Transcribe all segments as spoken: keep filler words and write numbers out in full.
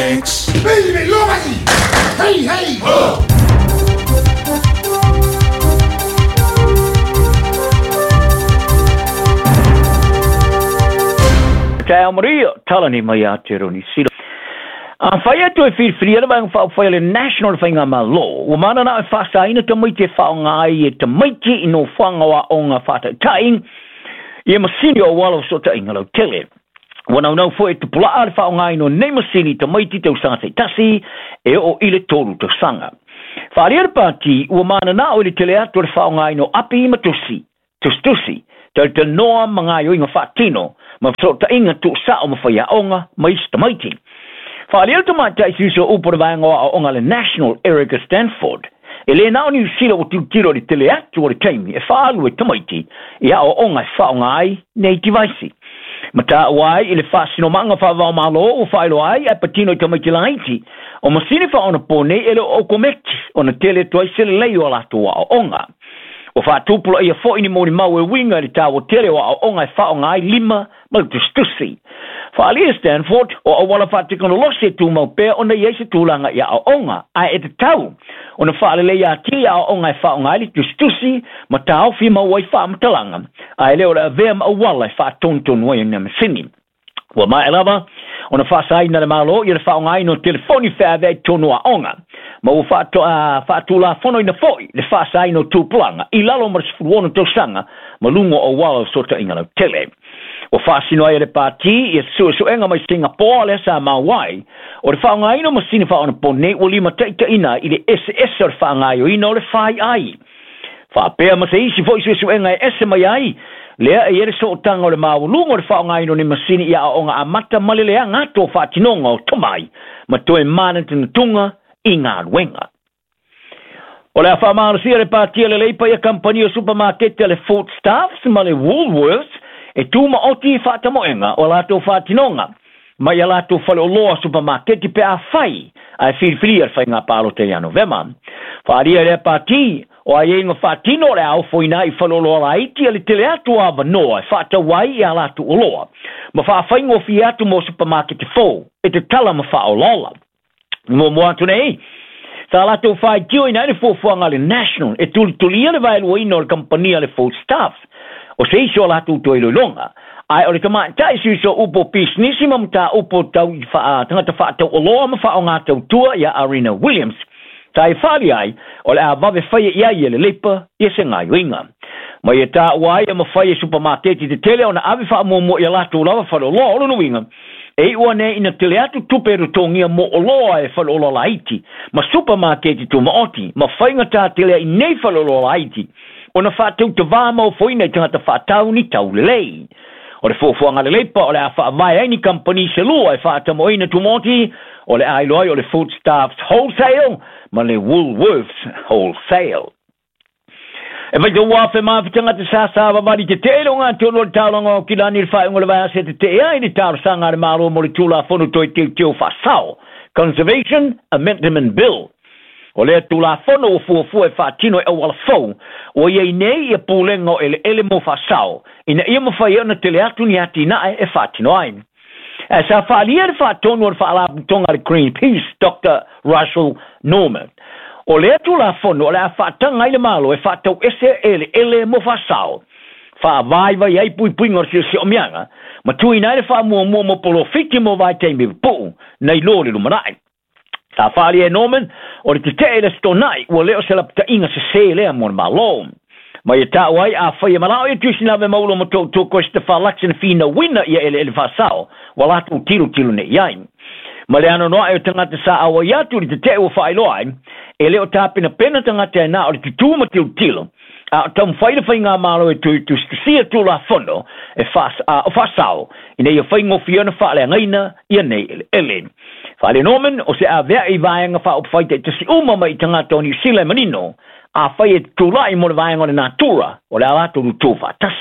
Baby, Lomani! Hey, hey! Oh! Kaya Maria, talani maya teroni sila. Ang faya to e fil fil bang fa faya le national finga malo. Umana na fa sa ina to mai te fa ngai te mai te ino fanga wa onga fa ta taing. Ye masini o walo so ta ingalo tele. Wana no fo e te pula al fa ngai no ne masini te mai te te sanga te tasi e o ile tolu te sanga. Fa le parti umana na o le tele ato fa ngai no api matusi. Tustusi. Te te noa mga yo inga fatino. Ma so ta inga tu sa o mafaya onga mais te maiti. Fa le to mata isi so upor vanga o onga le National Eric Stanford. Ele na ni sila o tu tiro de tele atu o le taimi e fa alu e te maiti ia o onga fa onga ai nei tivaisi. Mata wai ile fa sino manga fa va malo o fa ilo ai e patino te maiti laiti. O masini fa ona pone ele o komekti ona tele to isi le leo la to o onga. O fa tupula ia fo ini moni mau e winga le tawo tele wa onga fa onga ai lima ma tu stusi. Fa ali Stanford o o wala fa tikono lose tu mau pe ona yese tulanga ia o onga ai e te tau. Ona fa le ia ti ia o onga fa onga ai tu stusi ma tau fi mau wai fa mtalanga. Ai le ora vem o wala fa tonton wa na masini. Wa ma elava ona fa sai na malo ia fa onga ai no telefoni fa ve tonu a onga. Ma o fa to a fa tula fono ina foi le fa sai no tu planga i lalo mar sfuono to sanga ma lungo o wala sota ingalo tele. O fa sino ai le parti e su su enga mai Singapore le sa ma wai o le fa ngai no masini fa ona pone o lima taita ina i le S S o fa ngai o ino le fai ai fa pe ma sei si foi su su enga S mai ai le e le so tanga o le ma lungo le fa ngai no ni masini ia o nga amata male le nga to fa tinonga o tomai ma to e mana tunga inga wenga. O le fa ma sia le parti le le pa ia compagnia supermarket le food staffs ma le Woolworths e tu ma oti fata moenga o la to fatinonga ma ya la to falo lo supermarket pe a fai ai fil filier fai nga palo te ano vema fa ria le parti o ai nga fatino le au foi nai falo lo la iti le tele atu ava no fata wai ya la to lo ma fa fai ngo fi atu mo supermarket fo e te tala ma fa o lola mo mo atu nei sa la to fai tio ina le fo fo nga le national e tu tu lia le vai lo ino le compagnia le food staff o se iso la tu to ilo longa ai o le kama tai si so upo business mam ta upo tau fa tanga ta fa to lo ma fa nga to tua ya Arena Williams tai fali ai o le ava ve fai ia ia le lepa ia se nga winga ma ia ta wai ma fai supermarket te tele ona ave fa mo mo ia la tu lava fa lo lo no winga e one ina tele atu tuperu tongia mo lo e fa lo lo laiti ma supermarket tu ma oti ma fai nga ta tele i nei fa lo lo laiti ona fa tu te va mo foi nei tanga fa tau ni tau lei o le fo fo nga le pa o le fa vai ai ni company se lu ai fa ta mo ina tu moti o le ai loi o le food staffs wholesale ma le Woolworths wholesale e vai do wa fe ma tanga te sa sa va di te telo nga to no talo nga ki la ni fa ngol va se te ai ni tar sanga le malo mo le tula fo no to te te fa sao conservation amendment bill o le tu la fono o fu fu e fatino e wala fo o ye nei e pulengo ele ele mo fa sao ina ia mo fa ia na tele atu ni atina e fatino ai e sa fa lia fa tono fa la tonga Greenpeace Doctor Russell Norman o le tu la fono le fa tanga ile malo e fa to ese ele ele mo fa sao fa vai vai ai pui pui ngor si o mianga ma tu ina le fa mo mo mo polo fitimo vai te mi pu nei lo le lumanai ta fali e Norman o te te le sto nai o leo se la ta inga se se le amor malo ma ia ta wai a fa ia malao e tu sina ve maulo mo to to ko ste fa laxen fina winner ia ele ele fa sao wala tu tiro tiro ne yai ma le ano no e tanga te sa awa ia tu te te o fa ilo ai ele o ta pina pena tanga te na o te tu ma tiro tiro a tam fai le fainga malo e tu tu sia tu la fondo e fa a fa sao ina ia faingo fiona fa le ngaina ia nei ele ele Fale Norman o se a vea i vaenga fa op faite te si uma mai tanga toni sile manino a fai e tulai mo le vaenga o le natura o le alato lu tufa tas.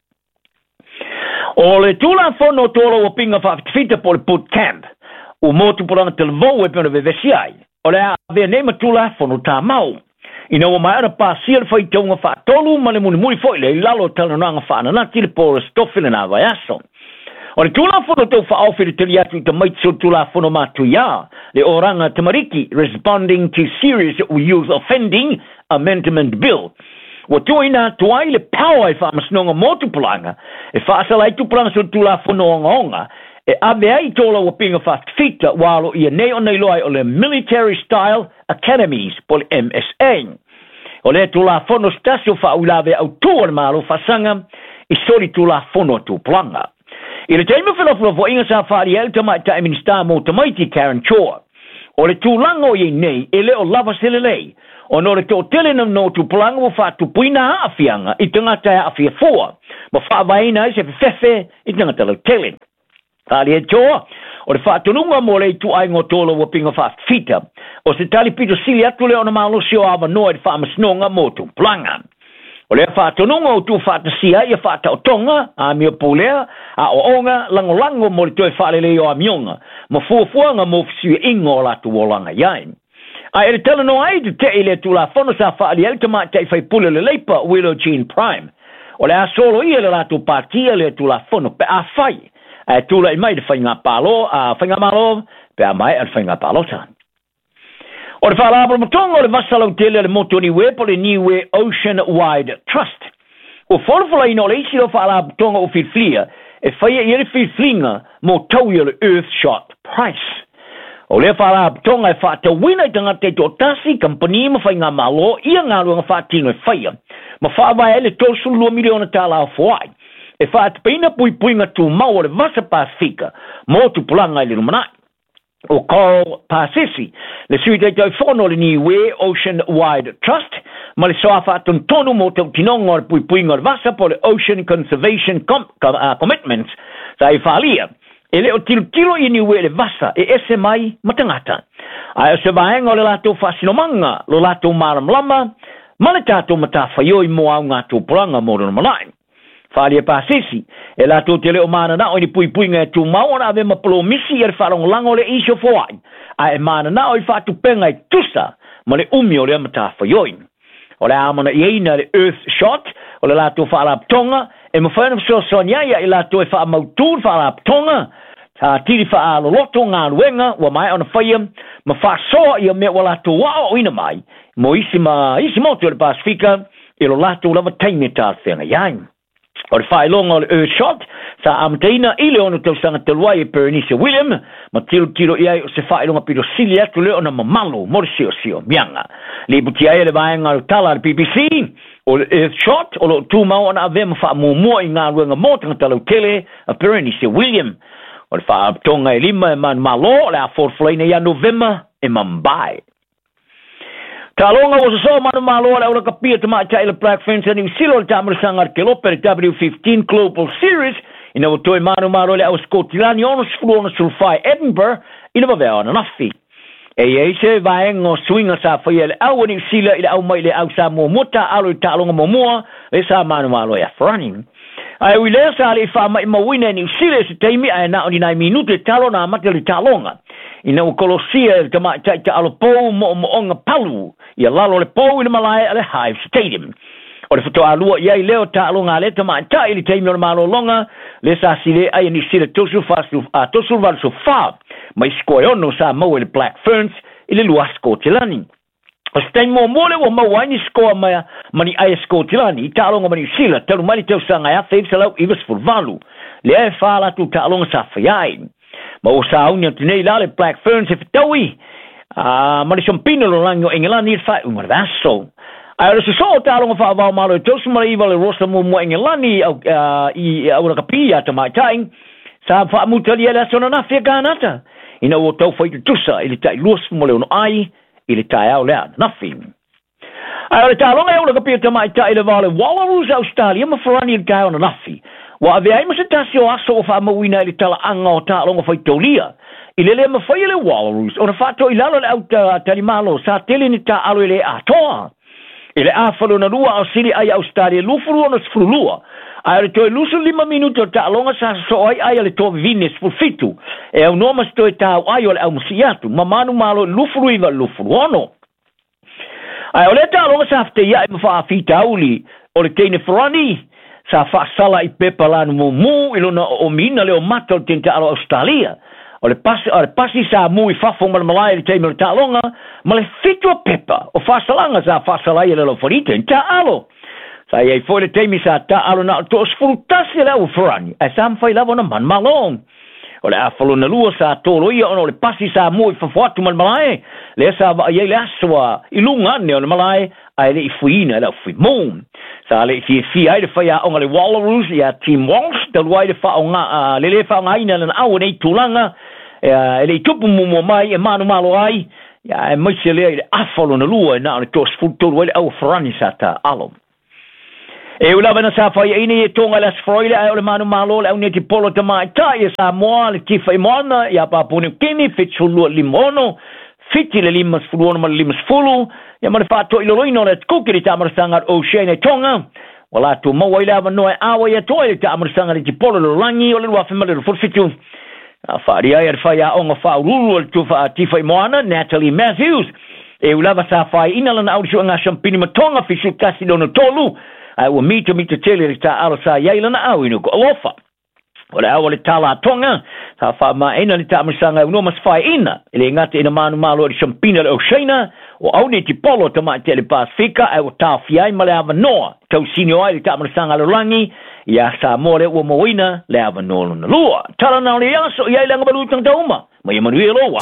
O le tula fono tolo o pinga fa fita po le put camp o motu poranga te lvo e pena vevesiai o le a vea nema tula fono ta mau. Ina o mai ara pa sia fai tonga fa tolu ma le muni muni foi le lalo tala nanga fa na tile po stofile na vai aso. O le tulafono tau whaofi le tali atu i te maitso tulafono matu ia, le oranga tamariki, responding to serious youth offending amendment bill. Wa tuina tuai le power e whaamasnonga motupulanga, e whaasala i tupulanga so tulafono onga e abe ai tola wa pinga fast fita walo ia nei o nei loai o le military style academies po le M S A. O le tulafono stasio whaulawe au tua le malo fasanga i sori tulafono tupulanga. I le teime whenofuna fo inga sa whaari el tamai ta e minister mo tamaiti Karen Chua. O le tūlango i nei e leo lava sele lei. O no le tō tele nam no tupulanga mo wha tupuina haafianga i tangata e awhia fua. Ma wha vaina i se whewhe i tangata lau tele. Tali e toa, o le whaatonunga mo le tu ai ngotola wa pinga wha fita. O se tali pito sili atu leo na malo sio awa noa i whaamasnonga mo tupulanga. O le whaatonunga o tu whaatasia i a whaatautonga, a mio pulea, a o onga, lango lango mo le toi whaalele o a mionga, ma fuafuanga mo fisiu ingo o latu wolanga iai. A ere tala no ai te te le tu la fono sa whaali el tama te whai pule le leipa Willow Jean Prime. O le a solo i le latu partia le tu la fono pe a whai. A tu la i mai de whainga palo, a whainga malo, pe a mai al whainga palota. O le whaala matonga o le vasalau tele le motoni we po le niwe Ocean Wide Trust. O wholawhala ino le isi lo whaala matonga o whiwhia e whaia i ere whiwhinga mo tauia le Earthshot Price. O le whaala matonga e whaata wina i tangate to tasi company ma whainga malo ia ngā ruanga whaatino e whaia. Ma whaava e le tosu lua miliona tala o whaai. E whaata peina pui puinga tu mau o le vasa Pasifika mo tu pulanga i le rumanai. O Carl Pasisi, le sui te tau whono le niwe Ocean Wide Trust, ma le soa whaatun tonu mo tau tinonga le pui puinga le vasa po le Ocean Conservation Com com uh, Commitments sa i whaalia. E le o tilo tilo i niwe le vasa e ese mai matangata. Ai o se vaenga o le lato whasinomanga, lo lato maram lama, ma le tato mata whaioi mo au ngā tō puranga mo rona malai. Whaalia Pasisi, e lato te leo mana na o ni pui puinga e tū mau na ave mapolo misi e le wharongo lango le isio foai. A e mana na o i whatu penga i tusa, ma le umi o le mata whaioi. O le amana i eina le Earthshot, o le lato whaalap tonga, e mawhaina so sonyaia i lato e wha mautur whaalap tonga, ta tiri wha aloloto ngā ruenga, wa mai ona whaia, ma wha soa i a mea wa lato wao o ina mai, mo isi ma, isi moto le Pasifika, i lo lato lava taime tā whenga iai. O le whaelonga o le Earthshot, sa amteina i le ono tau sanga te luai e Berenice William, ma tiro tiro iai o se whaelonga piro sili atu le ona mamalo, mori sio sio, mianga. Le buti ai le vaenga o tala le P B C, o le Earthshot, o lo tū mau ona ave ma wha mua i ngā ruenga mo tanga talau tele, a Berenice William. O le wha tonga e lima e man malo, le a forflaina ia November e Mumbai. Talonga was so manu malo la ora kapia te mai taila Black Ferns and Silo le tamara sanga ke lope le W fifteen Global Series ina o toi manu malo le au Scotland ono sfruona sulfai Edinburgh ina va vea na nafi. E e se vaengo swinga sa fai le au ni sila ile au mai le au sa mo mota alo talonga mo moa le sa manu malo ya running. Ai wile sa le fa mai mo wina ni sila se taimi ai na oni nai minute talona mate le talonga. Ina o Colossia te mai tai ta alo po mo mo onga palu. Ia lalo le pou i le malai a le Hive Stadium. O le whato alua iai leo ta alonga le ta mai ta ili teimi o le malo longa, le sa sile ai ni sile tosu fasu a tosu val so fa, mai skoe ono sa mau le Black Ferns i le lua Skotilani. O stai mo mole o mau ai ni skoa mai mani ai Skotilani, ta alonga mani sila, talu mani tau sa ngai a theiv salau iwas furvalu, le e whala tu ta alonga sa whaiai. Ma o sa aunia tinei la le Black Ferns e whitaui, Ah, uh, mari sompino lo lango England ni fa un vaso. Ai so so talonga fa va malo tos mari vale rosa mo mo England ni au i au na kapia ta mai tai. Sa fa mutali ala sona na fe ganata. Ina o tau foi tusa ili tai los mo le no ai ili tai au la na fi. Ai talonga au na kapia ta mai tai le vale Wallaroos Australia ma forani il tai ona na fi. Wa ave ai mo se tasio aso fa mo wina ili tala anga o talonga foi tolia. Ilele ma foi le Wallaroos ona fato ilalo le auta talimalo sa tele ni ta alo ile atoa ile afalo na lua o sili ai Australia lufuru ona sfrulua ai to lusu lima minuto ta longa sa so ai ai le to vines fu fitu e o noma sto ta ai o le musiatu mamanu malo lufuru iva lufuru ono ai o le ta longa sa fte ia ma fa fita uli o le tene frani sa fa sala I pepa la no mu ilo na o mina le o mata o tenta alo Australia o le pasi o le pasi sa mu I fafo mal malai le teimel talonga ma le fito pepa o fa salanga sa fa sala le lo forite ta alo sa ye foi le teimi sa ta alo na to sfruttasi la o frani e sam fai lavo na man malong o le afalo na lua sa tolo ia o le pasi sa mu I fafo atu mal malai le sa va ye le aswa I lunga ne o le malai ai le fuina la fu mon sa le fi fi ai le fa ya on le Wallaroos ya team Walsh de wai le fa on le le fa ngai na na au nei tulanga e le tupu mo mo mai e manu malo ai ya e mai se le afalo na lua na le tos fu to le au frani sata alom e ula bana sa fa ini e tonga las froile ai le manu malo le ne ti polo te mai ta e sa mo le ti fa mona ya pa puni kini fitsulu limono fiti le limas fuluono ma limas fulu ya ma fa to ilo ino le kukiri ta marsanga o shene tonga wala to mo wai lava no awa ya to ta marsanga ti polo lo langi o le wa fa le for fitu fa ria er fa ya onga fa rulu to fa ti fa moana Natalie Matthews e ulava sa fa ina lana au nga champini matonga fi su kasi no tolu ai wa mito mito tele ta ala sa ya lana au ino ko lofa wala awale tala tonga sa fa ma ina ni ta marsanga no mas fa ina ile ngate ina manu malo di champina o shena o au ni ti polo to ma tele pasifika ai o ta fiai ma le ava noa tau sinio ai ta marsanga lo langi ya sa mole o moina le ava no no lua tala na le yaso ia langa balu tang tauma ma ia manuelo